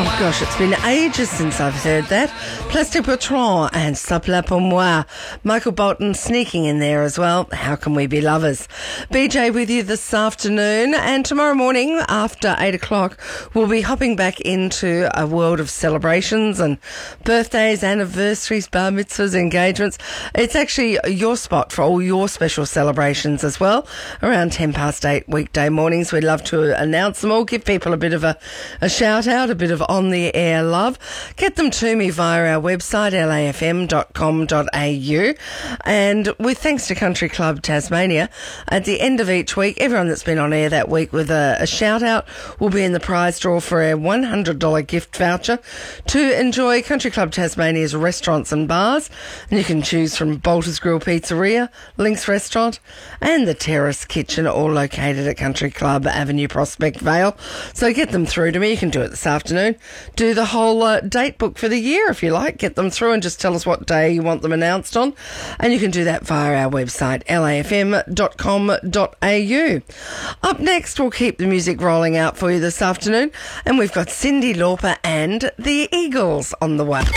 Gosh, it's been ages since I've heard that. Plastic Patron and Sapla pour moi. Michael Bolton sneaking in there as well. How can we be lovers? BJ with you this afternoon, and tomorrow morning after 8 o'clock we'll be hopping back into a world of celebrations and birthdays, anniversaries, bar mitzvahs, engagements. It's actually your spot for all your special celebrations as well. Around 8:10 weekday mornings, we'd love to announce them all, give people a bit of a shout out, a bit of on the air love. Get them to me via our website, lafm.com.au. And with thanks to Country Club Tasmania, at the end of each week, everyone that's been on air that week with a shout out will be in the prize draw for a $100 gift voucher to enjoy Country Club Tasmania's restaurants and bars. And you can choose from Bolter's Grill Pizzeria, Link's Restaurant and the Terrace Kitchen, all located at Country Club Avenue, Prospect Vale. So get them through to me. You can do it this afternoon. Do the whole date book for the year if you like. Get them through and just tell us what day you want them announced on. And you can do that via our website, lafm.com.au. Up next, we'll keep the music rolling out for you this afternoon. And we've got Cyndi Lauper and the Eagles on the way.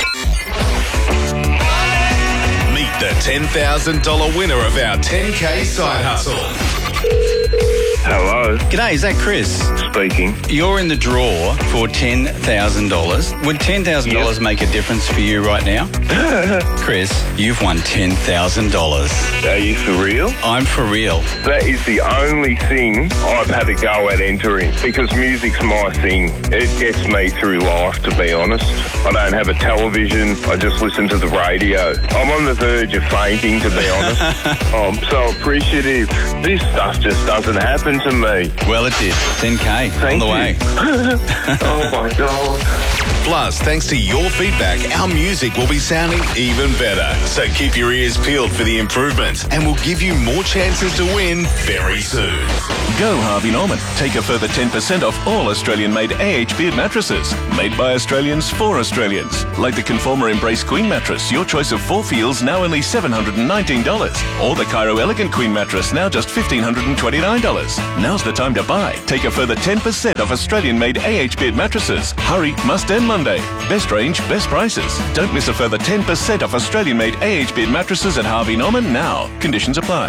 Meet the $10,000 winner of our 10K side hustle. Hello. G'day, is that Chris? Speaking. You're in the draw for $10,000. Would $10,000 make a difference for you right now? Chris, you've won $10,000. Are you for real? I'm for real. That is the only thing I've had to go at entering, because music's my thing. It gets me through life, to be honest. I don't have a television. I just listen to the radio. I'm on the verge of fainting, to be honest. I'm so appreciative. This stuff just doesn't happen to me. Well, it did. 10K on the way. Oh, my God. Plus, thanks to your feedback, our music will be sounding even better. So keep your ears peeled for the improvements, and we'll give you more chances to win very soon. Go Harvey Norman. Take a further 10% off all Australian-made AH Beard mattresses. Made by Australians for Australians. Like the Conformer Embrace Queen mattress, your choice of 4 feels now only $719. Or the Cairo Elegant Queen mattress, now just $1,529. Now's the time to buy. Take a further 10% off Australian-made AH Beard mattresses. Hurry, must end Monday. Best range, best prices. Don't miss a further 10% off Australian-made AH Beard mattresses at Harvey Norman now. Conditions apply.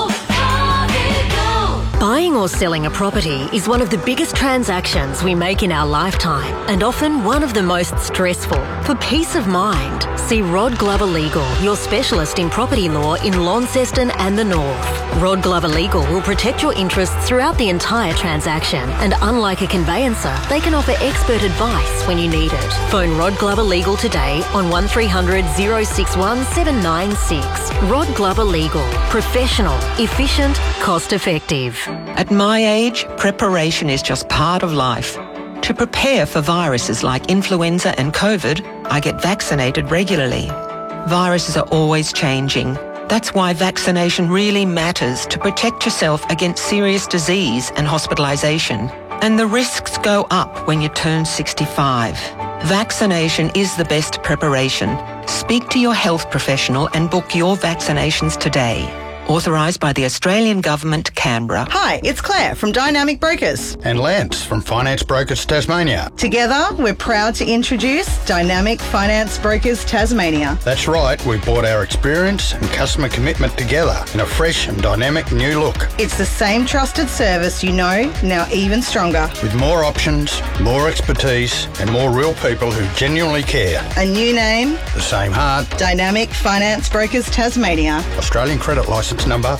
Buying or selling a property is one of the biggest transactions we make in our lifetime, and often one of the most stressful. For peace of mind, see Rod Glover Legal, your specialist in property law in Launceston and the North. Rod Glover Legal will protect your interests throughout the entire transaction, and unlike a conveyancer, they can offer expert advice when you need it. Phone Rod Glover Legal today on 1300 061 796. Rod Glover Legal. Professional, efficient, cost effective. At my age, preparation is just part of life. To prepare for viruses like influenza and COVID, I get vaccinated regularly. Viruses are always changing. That's why vaccination really matters, to protect yourself against serious disease and hospitalisation. And the risks go up when you turn 65. Vaccination is the best preparation. Speak to your health professional and book your vaccinations today. Authorised by the Australian Government, Canberra. Hi, it's Claire from Dynamic Brokers. And Lance from Finance Brokers Tasmania. Together, we're proud to introduce Dynamic Finance Brokers Tasmania. That's right, we brought our experience and customer commitment together in a fresh and dynamic new look. It's the same trusted service you know, now even stronger. With more options, more expertise and more real people who genuinely care. A new name. The same heart. Dynamic Finance Brokers Tasmania. Australian credit licence number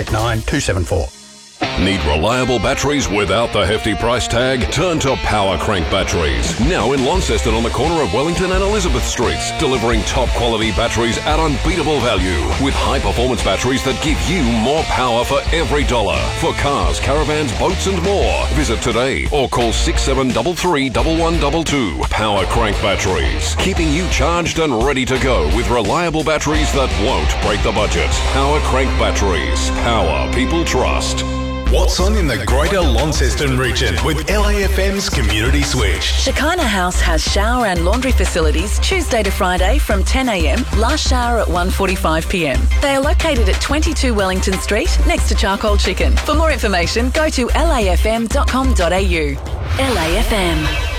389274. Need reliable batteries without the hefty price tag? Turn to Power Crank Batteries. Now in Launceston on the corner of Wellington and Elizabeth Streets. Delivering top quality batteries at unbeatable value. With high performance batteries that give you more power for every dollar. For cars, caravans, boats and more. Visit today or call 6733 1122. Power Crank Batteries. Keeping you charged and ready to go with reliable batteries that won't break the budget. Power Crank Batteries. Power people trust. What's on in the Greater Launceston region with LAFM's Community Switch? Shekinah House has shower and laundry facilities Tuesday to Friday from 10 a.m, last shower at 1:45 p.m. They are located at 22 Wellington Street next to Charcoal Chicken. For more information, go to lafm.com.au. LAFM.